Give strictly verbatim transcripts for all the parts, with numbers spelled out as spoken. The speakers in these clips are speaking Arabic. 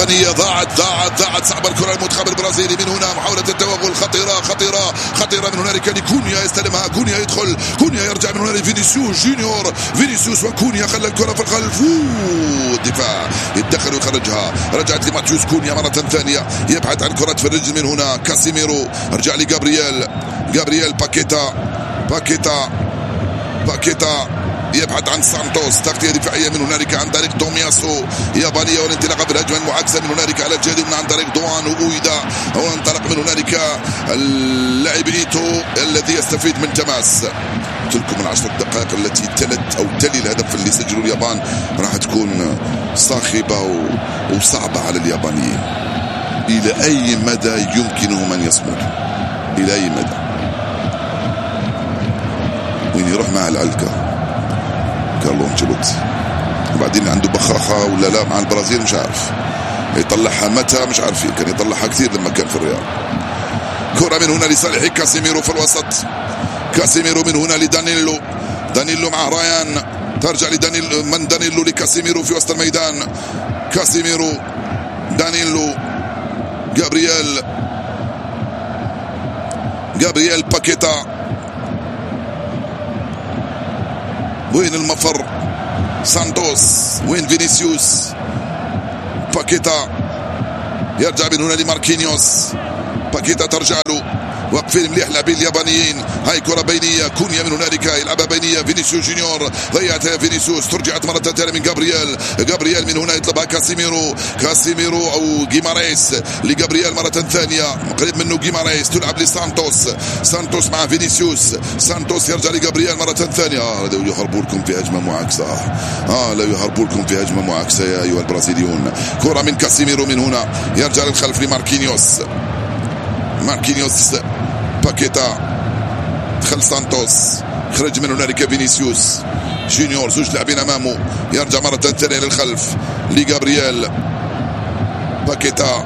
اليابانية ضاعت ضاعت ضاعت صعبة الكرة المنتخب البرازيلي. من هنا محاولة التوغل خطيرة خطيرة خطيرة من هنالك لكونيا، يستلمها كونيا، يدخل كونيا، يرجع من هنا لفينيسيوس جونيور، فينيسيوس وكونيا، خلى الكرة في الخلف، الدفاع يتدخل ويخرجها، رجعت لماتيوس كونيا مرة ثانية، يبحث عن كرة في الرجل. من هنا كاسيميرو، رجع لجابرييل، جابرييل باكيتا باكيتا باكيتا يبحث عن سانتوس، تغطية دفاعية من هنالك عن طريق تومياسو يابانية، والانطلاقة بالهجمة المعاكسة من هنالك على الجهة اليمنى عن طريق دوان وأويدا، وانطلق من هنالك اللاعب إيتو الذي يستفيد من تماس. قلت لكم العشر دقائق التي تلت أو تلي الهدف اللي سجلوا اليابان راح تكون صاخبة وصعبة على اليابانيين. إلى أي مدى يمكنهم أن يصمدوا؟ إلى أي مدى؟ وين يروح مع العلقة كارلو أنشيلوتي، وبعدين عنده بخاخة ولا لا مع البرازيل مش عارف، يطلعها متى مش عارفين، كان يطلعها كثير لما كان في الريال. كرة من هنا لصالح كاسيميرو في الوسط، كاسيميرو من هنا لدانيلو، دانيلو مع رايان، ترجع لدانيلو، من دانيلو لكاسيميرو في وسط الميدان، كاسيميرو، دانيلو، جابرييل، جابرييل باكيتا، وين المفر؟ سانتوس، وين فينيسيوس؟ باكيتا يرجع من هنا لماركينيوس، باكيتا ترجع له، واقفين مليح لاعبين اليابانيين. هاي كرة بينية، كونيا من هنالك يلعبها بينية، فينيسيوس جونيور ضيعتها فينيسيوس، ترجعت مرة ثانية من جابرييل، جابرييل من هنا يطلبها كاسيميرو، كاسيميرو أو جيماريس لجابرييل مرة ثانية، قريب منه جيماريس، تلعب لسانتوس، سانتوس مع فينيسيوس، سانتوس يرجع لجابرييل مرة ثانية. آه لا يهربوا لكم في هجمة معاكسة، آه لا يهربوا لكم في هجمة معاكسة يا أيها البرازيليون. كرة من كاسيميرو من هنا يرجع للخلف لماركينيوس، ماركينيوس، باكيتا، دخل سانتوس، خرج من هنالك فينيسيوس جونيور، زوج لاعبين امامه، يرجع مرة ثانية للخلف لجابرييل، باكيتا،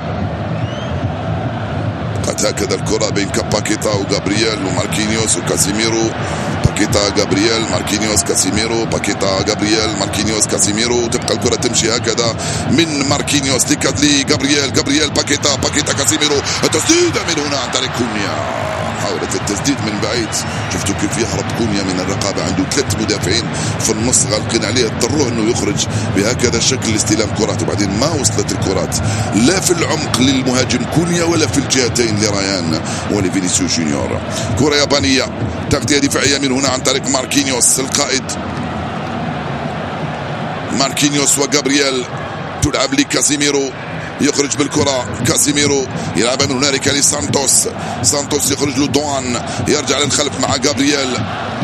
قد هكذا الكرة بين باكيتا وجابرييل وماركينيوس وكاسيميرو، باكيتا جابرييل ماركينيوس كاسيميرو، باكيتا جابرييل ماركينيوس كاسيميرو، تبقى الكرة تمشي هكذا من ماركينيوس لجابرييل، جابرييل باكيتا، باكيتا كاسيميرو، التسديدة من هنا عن طريق كونيا، محاولة التسديد من بعيد، شفتوا كيف يهرب كونيا من الرقابة، عنده ثلاث مدافعين في النص غالقين عليه، اضطروه انه يخرج بهكذا الشكل لاستلام كرات، وبعدين ما وصلت الكرات لا في العمق للمهاجم كونيا ولا في الجهتين لرايان ولفينيسيوس جونيور. كرة يابانية، تغطية دفاعية من هنا عن طريق ماركينيوس القائد، ماركينيوس وجابرييل، تلعب لكاسيميرو، يخرج بالكرة كاسيميرو، يلعبها من هنالك لسانتوس، سانتوس يخرج له دوان، يرجع للخلف مع جابرييل،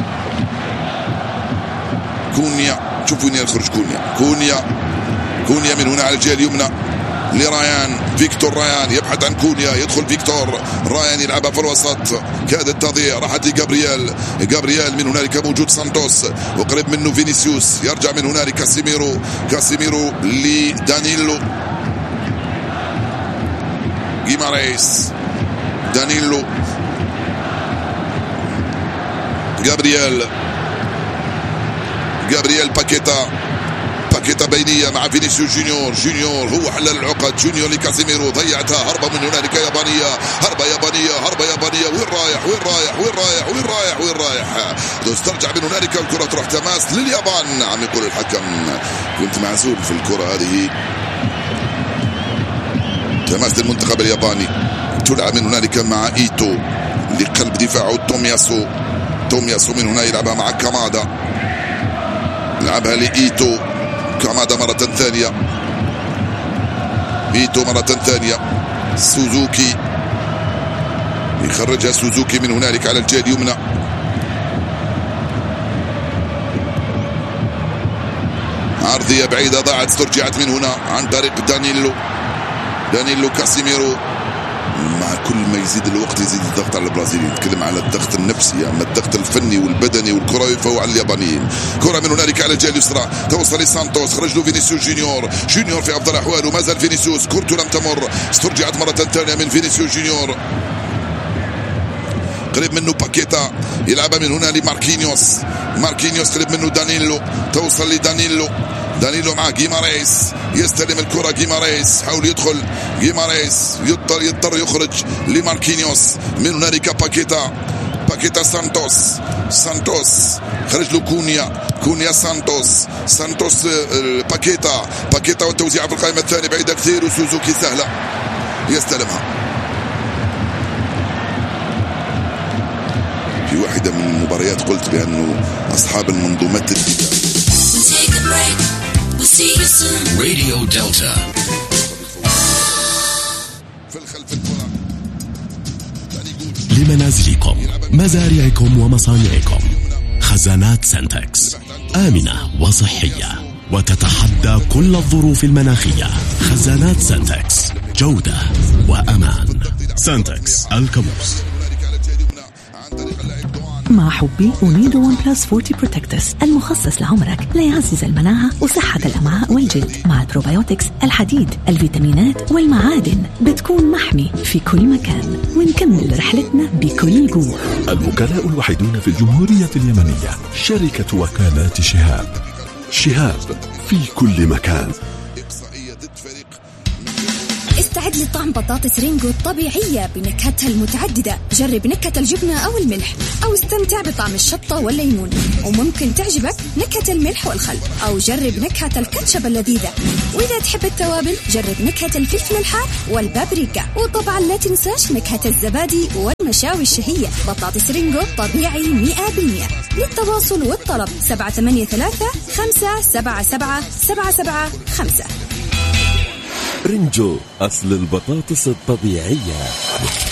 كونيا، شوفوا وين يخرج كونيا، كونيا كونيا من هنا على الجهة اليمنى لرايان، فيكتور رايان يبحث عن كونيا، يدخل فيكتور رايان يلعبها في الوسط، كادت تضيع، راحت لجابرييل، جابرييل من هنالك موجود سانتوس، وقريب منه فينيسيوس، يرجع من هنالك كاسيميرو، كاسيميرو لدانيلو، جيماريس، دانيلو، جابرييل، جابرييل باكيتا، باكيتا بينية مع فينيسيوس جونيور، جونيور هو حلل العقد، جونيور لكاسيميرو، ضيعتها، هربة من هنالك يابانية، هربة يابانية، هربة يابانية، وين رايح وين رايح وين رايح وين رايح وين رايح، تسترجع من هنالك الكرة تروح تماس لليابان، عم يقول الحكم كنت معزول في الكرة هذه، تماس للمنتخب الياباني، تلعب من هنالك مع إيتو لقلب دفاعه تومياسو، تومياسو من هنا يلعبها مع كامادا، لعبها لإيتو، كامادا مرة ثانية، إيتو مرة ثانية، سوزوكي يخرجها سوزوكي من هنالك على الجهة اليمنى، عرضية بعيدة ضاعت، استرجعت من هنا عن طريق دانيلو، دانيلو كاسيميرو، مع كل ما يزيد الوقت يزيد الضغط على البرازيليين، نتكلم على الضغط النفسي، اما الضغط الفني والبدني والكروي فهو على اليابانيين. كرة من هنالك على الجهة اليسرى، توصل لسانتوس، خرج له فينيسيوس جونيور، جونيور في افضل احواله، ما زال فينيسيوس، كرته لم تمر، استرجعت مرة ثانية من فينيسيوس جونيور، قريب منه باكيتا، يلعبها من هنا لماركينيوس، ماركينيوس قريب منه دانيلو، توصل لدانيلو، دانيلو مع جيماريس، يستلم الكرة جيماريس، حاول يدخل جيماريس، يضطر يضطر يخرج لماركينيوس، من هنالك باكيتا، باكيتا سانتوس، سانتوس خرج له كونيا، كونيا سانتوس، سانتوس باكيتا، باكيتا والتوزيع في القائمة الثانية بعيدة كثير، وسوزوكي سهلة يستلمها. في واحدة من المباريات قلت بأنه أصحاب المنظومات الدفاع راديو دلتا في الخلف الكرة لمنازلكم، مزارعكم ومصانعكم. خزانات سنتكس آمنة وصحية وتتحدى كل الظروف المناخية. خزانات سنتكس، جودة وأمان. سنتكس الكابوس. مع حبي أنيدو ون بلس فورتي بروتكتس المخصص لعمرك ليعزز المناعة وصحة الأمعاء والجلد. مع البروبيوتكس، الحديد، الفيتامينات والمعادن، بتكون محمي في كل مكان. ونكمل رحلتنا بكل قوة. الوكلاء الوحيدون في الجمهورية اليمنية شركة وكالات شهاب. شهاب في كل مكان. استعد لطعم بطاطس رينجو الطبيعية بنكهتها المتعددة. جرب نكهة الجبنة أو الملح، أو استمتع بطعم الشطة والليمون، وممكن تعجبك نكهة الملح والخل، أو جرب نكهة الكاتشب اللذيذة. وإذا تحب التوابل جرب نكهة الفلفل الحار والبابريكا، وطبعا لا تنساش نكهة الزبادي والمشاوي الشهية. بطاطس رينجو طبيعي مئة بالمئة. للتواصل والطلب سبعة ثمانية ثلاثة خمسة سبعة سبعة سبعة سبعة خمسة. رينجو، أصل البطاطس الطبيعية.